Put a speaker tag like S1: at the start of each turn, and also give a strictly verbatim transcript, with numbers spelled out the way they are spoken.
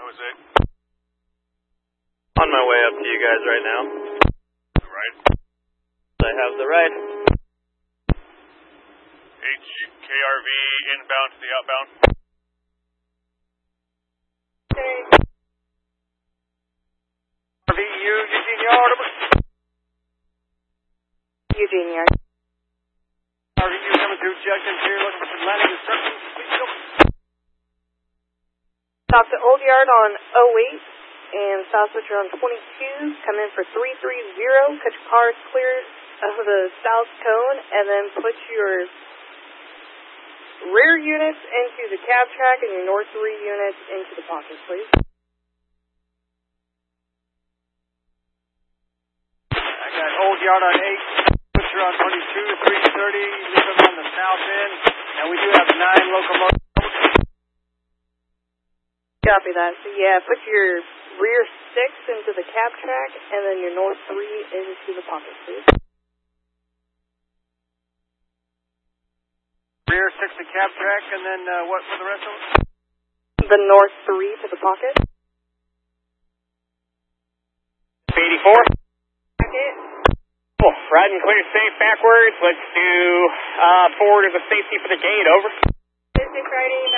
S1: Jose.
S2: On my way up to you guys right now.
S1: Right.
S2: I have the ride.
S1: H K R V inbound to the outbound.
S3: Okay. R V U, Eugene Yard. Eugene Yard. R V U coming through Junction here, looking for landing instructions. Please go. Stop to Old Yard on oh eight and South Switcher on twenty-two. Come in for three three zero. Cut your cars clear of the south cone and then put your rear units into the cab track and your north three units into the pockets, please. I got Old Yard on eight, Switcher on twenty-two, three thirty, leave them on the south end, and we do have nine locomotives. Copy that. So yeah, put your rear six into the cab track and then your north three into the pockets, please. Rear six to cab track, and then uh, what for the rest of them? The north three to the pocket.
S4: eighty-four.
S3: Pocket.
S4: Cool. Ride and clear safe backwards. Let's do uh, forward of the safety for the gate. Over.
S3: Safe riding